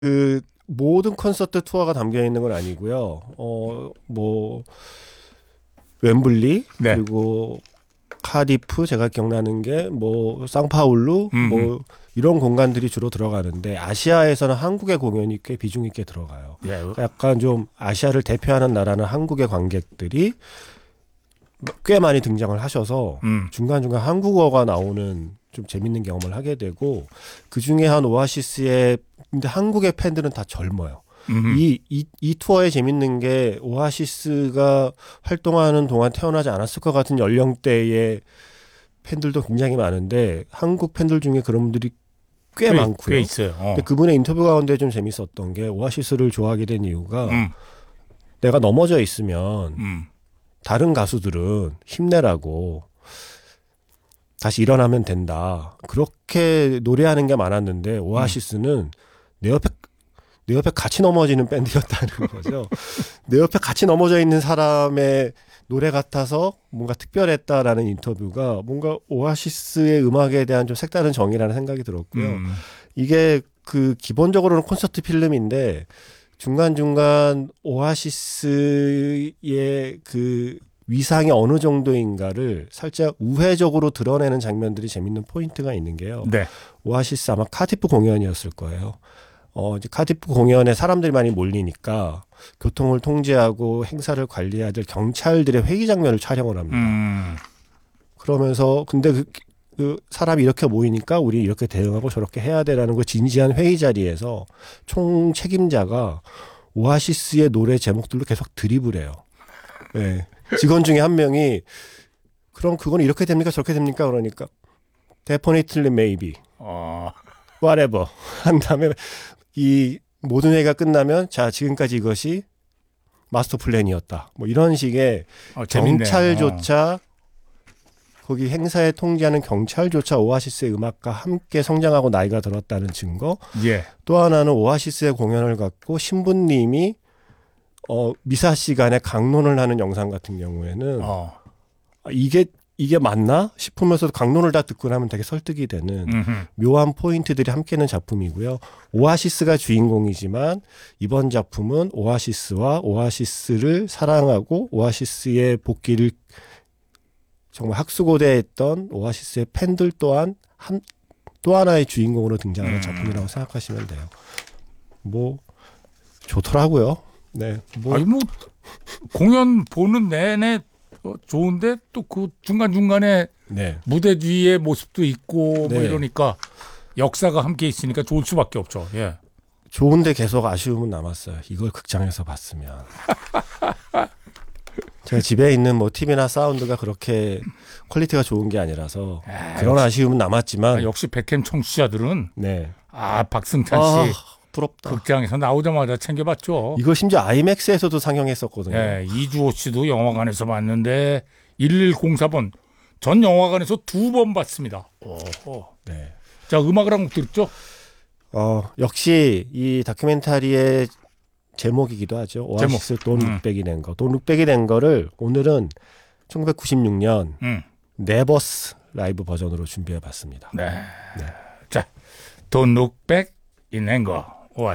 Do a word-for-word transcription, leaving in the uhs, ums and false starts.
그 모든 콘서트 투어가 담겨 있는 건 아니고요. 어, 뭐 웸블리 네. 그리고 카디프 제가 기억나는 게 뭐 상파울루 음. 뭐 이런 공간들이 주로 들어가는데 아시아에서는 한국의 공연이 꽤 비중 있게 들어가요. 예. 약간 좀 아시아를 대표하는 나라는 한국의 관객들이 꽤 많이 등장을 하셔서 음. 중간중간 한국어가 나오는 좀 재밌는 경험을 하게 되고 그중에 한 오아시스의 근데 한국의 팬들은 다 젊어요. 음. 이, 이, 이 투어에 재밌는 게 오아시스가 활동하는 동안 태어나지 않았을 것 같은 연령대의 팬들도 굉장히 많은데 한국 팬들 중에 그런 분들이 꽤, 꽤 많고요. 꽤 있어요. 어. 근데 그분의 인터뷰 가운데 좀 재밌었던 게 오아시스를 좋아하게 된 이유가 음. 내가 넘어져 있으면 음. 다른 가수들은 힘내라고 다시 일어나면 된다. 그렇게 노래하는 게 많았는데 오아시스는 내 옆에 내 옆에 같이 넘어지는 밴드였다는 거죠. 내 옆에 같이 넘어져 있는 사람의 노래 같아서 뭔가 특별했다라는 인터뷰가 뭔가 오아시스의 음악에 대한 좀 색다른 정의라는 생각이 들었고요. 음. 이게 그 기본적으로는 콘서트 필름인데 중간중간 오아시스의 그 위상이 어느 정도인가를 살짝 우회적으로 드러내는 장면들이 재밌는 포인트가 있는 게요. 네. 오아시스 아마 카디프 공연이었을 거예요. 어, 이제 카디프 공연에 사람들이 많이 몰리니까 교통을 통제하고 행사를 관리해야 될 경찰들의 회의 장면을 촬영을 합니다. 음. 그러면서 근데 그, 그 사람이 이렇게 모이니까 우리 이렇게 대응하고 저렇게 해야 되라는 그 진지한 회의 자리에서 총 책임자가 오아시스의 노래 제목들로 계속 드립을 해요. 네. 직원 중에 한 명이 그럼 그건 이렇게 됩니까 저렇게 됩니까 그러니까 Definitely maybe 어. whatever 한 다음에 이 모든 회의가 끝나면 자 지금까지 이것이 마스터 플랜이었다 뭐 이런 식의 어, 재밌네. 경찰조차 거기 행사에 통제하는 경찰조차 오아시스의 음악과 함께 성장하고 나이가 들었다는 증거. 예. 또 하나는 오아시스의 공연을 갖고 신부님이 어, 미사 시간에 강론을 하는 영상 같은 경우에는 어. 이게 이게 맞나 싶으면서도 강론을 다 듣고 나면 되게 설득이 되는 음흠. 묘한 포인트들이 함께 있는 작품이고요. 오아시스가 주인공이지만 이번 작품은 오아시스와 오아시스를 사랑하고 오아시스의 복귀를 정말 학수고대했던 오아시스의 팬들 또한 한, 또 하나의 주인공으로 등장하는 음. 작품이라고 생각하시면 돼요. 뭐 좋더라고요. 네. 뭐 아니 뭐 공연 보는 내내 어, 좋은데 또 그 중간 중간에 네. 무대 뒤의 모습도 있고 네. 뭐 이러니까 역사가 함께 있으니까 좋을 수밖에 없죠. 예. 좋은데 계속 아쉬움은 남았어요. 이걸 극장에서 봤으면. 제가 집에 있는 뭐 티비나 사운드가 그렇게 퀄리티가 좋은 게 아니라서 아, 그런 역시, 아쉬움은 남았지만 아, 역시 백캠 청취자들은 네. 아 박승찬 씨 아, 부럽다. 극장에서 나오자마자 챙겨봤죠. 이거 심지어 아이맥스에서도 상영했었거든요. 예, 이주호 씨도 영화관에서 봤는데 일일공사 번 전 영화관에서 두 번 봤습니다. 오. 네. 자, 음악을 한 곡 들었죠? 어, 역시 이 다큐멘터리의 제목이기도 하죠. 오아시스 돈 음. 육백이 낸 거. 돈 육백이 낸 거를 오늘은 천구백구십육 년 음. 네버스 라이브 버전으로 준비해 봤습니다. 네. 네. 자, 돈 룩백 인 앵거.